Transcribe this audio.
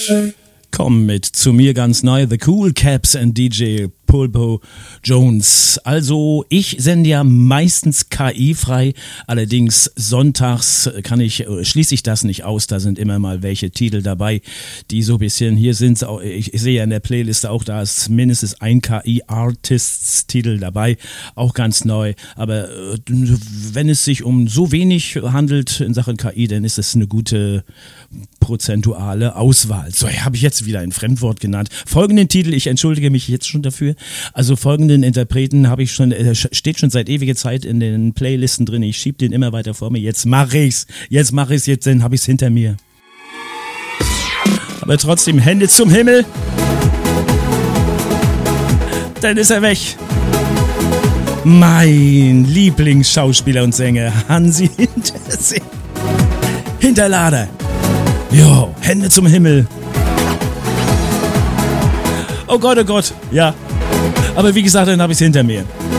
Komm mit zu mir ganz neu, The Cool Caps and DJ Pulpo Jones. Also ich sende ja meistens KI-frei, allerdings sonntags schließe ich das nicht aus, da sind immer mal welche Titel dabei, die so ein bisschen, hier sind ich sehe ja in der Playliste auch, da ist mindestens ein KI-Artists-Titel dabei, auch ganz neu, aber wenn es sich um so wenig handelt in Sachen KI, dann ist es eine gute prozentuale Auswahl. So, habe ich jetzt wieder ein Fremdwort genannt. Folgenden Titel, ich entschuldige mich jetzt schon dafür. Also folgenden Interpreten habe ich schon, steht schon seit ewiger Zeit in den Playlisten drin. Ich schiebe den immer weiter vor mir. Jetzt mache ich's, dann habe ich's hinter mir. Aber trotzdem Hände zum Himmel. Dann ist er weg. Mein Lieblingsschauspieler und Sänger Hansi Hinterlader. Jo, Hände zum Himmel. Oh Gott, ja. Aber wie gesagt, dann habe ich es hinter mir.